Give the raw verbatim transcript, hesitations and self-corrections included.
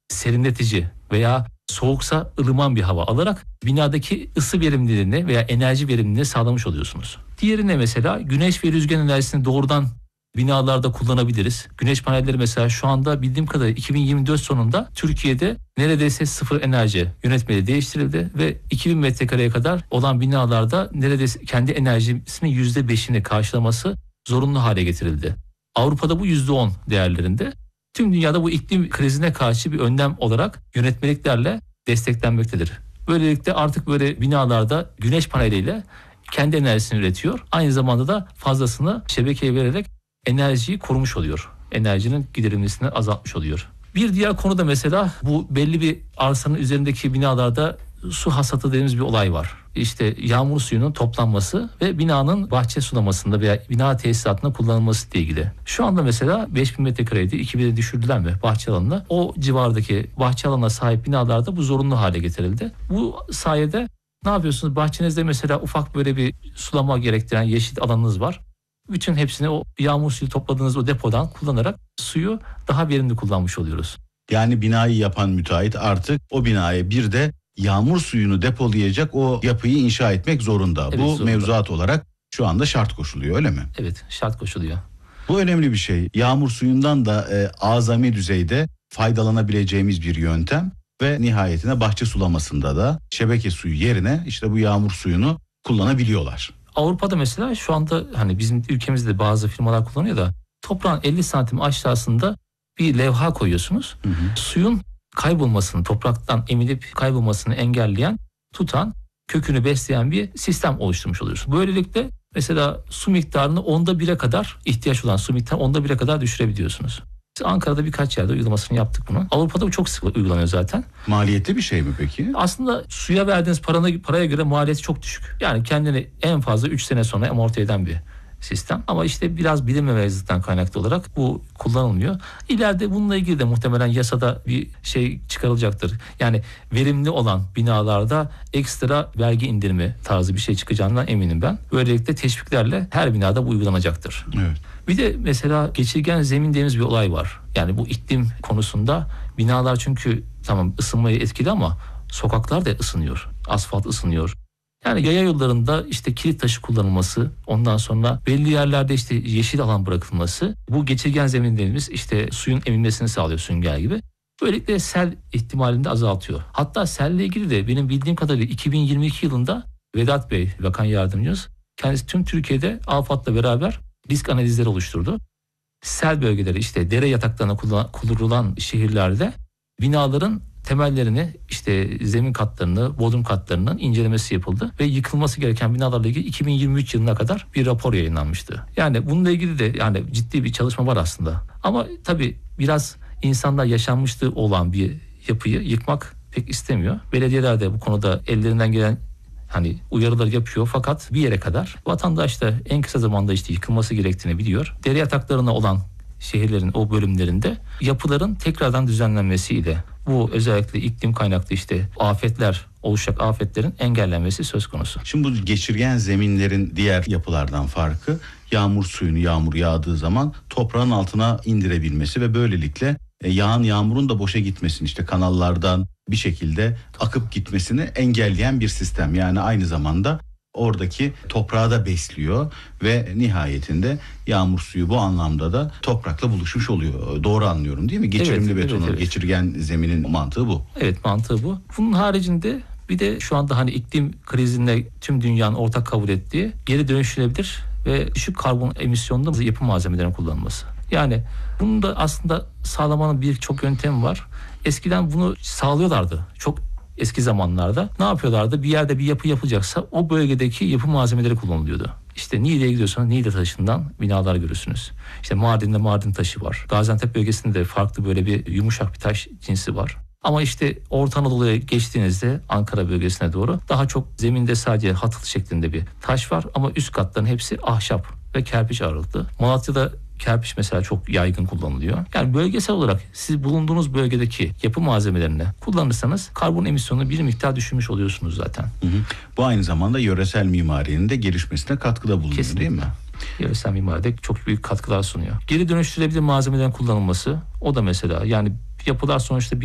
serinletici veya soğuksa ılıman bir hava alarak binadaki ısı verimliliğini veya enerji verimliliğini sağlamış oluyorsunuz. Diğerine mesela güneş ve rüzgar enerjisini doğrudan binalarda kullanabiliriz. Güneş panelleri mesela şu anda bildiğim kadarıyla iki bin yirmi dört sonunda Türkiye'de neredeyse sıfır enerji yönetmeliği değiştirildi ve iki bin metrekareye kadar olan binalarda neredeyse kendi enerjisinin yüzde beşini karşılaması zorunlu hale getirildi. Avrupa'da bu yüzde on değerlerinde. Tüm dünyada bu iklim krizine karşı bir önlem olarak yönetmeliklerle desteklenmektedir. Böylelikle artık böyle binalarda güneş paneliyle kendi enerjisini üretiyor. Aynı zamanda da fazlasını şebekeye vererek enerjiyi korumuş oluyor. Enerjinin giderilmesini azaltmış oluyor. Bir diğer konu da mesela bu belli bir arsanın üzerindeki binalarda su hasatı dediğimiz bir olay var. İşte yağmur suyunun toplanması ve binanın bahçe sulamasında veya bina tesisatında kullanılması ile ilgili. Şu anda mesela beş bin metrekareydi, iki bine düşürdüler mi bahçe alanına? O civardaki bahçe alanına sahip binalarda bu zorunlu hale getirildi. Bu sayede ne yapıyorsunuz? Bahçenizde mesela ufak böyle bir sulama gerektiren yeşil alanınız var. Bütün hepsini o yağmur suyu topladığınız o depodan kullanarak suyu daha verimli kullanmış oluyoruz. Yani binayı yapan müteahhit artık o binaya bir de yağmur suyunu depolayacak o yapıyı inşa etmek zorunda. Evet, Bu zorunda. mevzuat olarak şu anda şart koşuluyor, öyle mi? Evet, şart koşuluyor. Bu önemli bir şey. Yağmur suyundan da e, azami düzeyde faydalanabileceğimiz bir yöntem ve nihayetinde bahçe sulamasında da şebeke suyu yerine işte bu yağmur suyunu kullanabiliyorlar. Avrupa'da mesela şu anda hani bizim ülkemizde bazı firmalar kullanıyor da toprağın elli santim aşağısında bir levha koyuyorsunuz. Hı hı. Suyun kaybolmasını, topraktan emilip kaybolmasını engelleyen, tutan, kökünü besleyen bir sistem oluşturmuş oluyorsunuz. Böylelikle mesela su miktarını onda bire kadar, ihtiyaç olan su miktarını onda bire kadar düşürebiliyorsunuz. Biz Ankara'da birkaç yerde uygulamasını yaptık bunu. Avrupa'da bu çok sık uygulanıyor zaten. Maliyetli bir şey mi peki? Aslında suya verdiğiniz parana, paraya göre maliyeti çok düşük. Yani kendini en fazla üç sene sonra amorti eden bir sistem. Ama işte biraz bilinmemezlikten kaynaklı olarak bu kullanılmıyor. İleride bununla ilgili de muhtemelen yasada bir şey çıkarılacaktır. Yani verimli olan binalarda ekstra vergi indirimi tarzı bir şey çıkacağından eminim ben. Böylelikle teşviklerle her binada bu uygulanacaktır. Evet. Bir de mesela geçirgen zemin dediğimiz bir olay var. Yani bu iklim konusunda binalar çünkü tamam ısınmayı etkili ama sokaklar da ısınıyor. Asfalt ısınıyor. Yani yaya yollarında işte kilit taşı kullanılması, ondan sonra belli yerlerde işte yeşil alan bırakılması, bu geçirgen zemin dediğimiz işte suyun emilmesini sağlıyor sünger gibi. Böylelikle sel ihtimalini de azaltıyor. Hatta selle ilgili de benim bildiğim kadarıyla iki bin yirmi iki yılında Vedat Bey, bakan yardımcımız, kendisi tüm Türkiye'de AFAD'la beraber risk analizleri oluşturdu. Sel bölgeleri işte dere yataklarına kullanılan şehirlerde binaların temellerini işte zemin katlarını, bodrum katlarının incelemesi yapıldı ve yıkılması gereken binalarla ilgili iki bin yirmi üç yılına kadar bir rapor yayınlanmıştı. Yani bununla ilgili de yani ciddi bir çalışma var aslında. Ama tabii biraz insanlar yaşanmışlığı olan bir yapıyı yıkmak pek istemiyor. Belediyeler de bu konuda ellerinden gelen hani uyarılar yapıyor fakat bir yere kadar vatandaş da en kısa zamanda işte yıkılması gerektiğini biliyor. Dere yataklarına olan şehirlerin o bölümlerinde yapıların tekrardan düzenlenmesiyle bu özellikle iklim kaynaklı işte afetler, oluşacak afetlerin engellenmesi söz konusu. Şimdi bu geçirgen zeminlerin diğer yapılardan farkı yağmur suyunu yağmur yağdığı zaman toprağın altına indirebilmesi ve böylelikle yağan yağmurun da boşa gitmesini işte kanallardan bir şekilde akıp gitmesini engelleyen bir sistem. Yani aynı zamanda oradaki toprağı da besliyor ve nihayetinde yağmur suyu bu anlamda da toprakla buluşmuş oluyor. Doğru anlıyorum değil mi? Geçirimli evet, betonun, evet, evet. geçirgen zeminin mantığı bu. Evet, mantığı bu. Bunun haricinde bir de şu anda hani iklim krizinde tüm dünyanın ortak kabul ettiği geri dönüştürülebilir ve düşük karbon emisyonlu yapı malzemelerinin kullanılması. Yani bunun da aslında sağlamanın birçok yöntemi var. Eskiden bunu sağlıyorlardı. Çok eski zamanlarda ne yapıyorlardı? Bir yerde bir yapı yapılacaksa o bölgedeki yapı malzemeleri kullanılıyordu. İşte Niğde'ye gidiyorsanız Niğde taşından binalar görürsünüz. İşte Mardin'de Mardin taşı var. Gaziantep bölgesinde de farklı böyle bir yumuşak bir taş cinsi var. Ama işte Orta Anadolu'ya geçtiğinizde Ankara bölgesine doğru daha çok zeminde sadece hatıl şeklinde bir taş var ama üst katların hepsi ahşap ve kerpiç ağırlıklı. Malatya'da kerpiç mesela çok yaygın kullanılıyor. Yani bölgesel olarak siz bulunduğunuz bölgedeki yapı malzemelerini kullanırsanız karbon emisyonunu bir miktar düşürmüş oluyorsunuz zaten. Hı hı. Bu aynı zamanda yöresel mimarinin de gelişmesine katkıda bulunuyor. Kesinlikle. Değil mi? Yöresel mimaride çok büyük katkılar sunuyor. Geri dönüştürülebilir malzemelerin kullanılması o da mesela yani yapılar sonuçta bir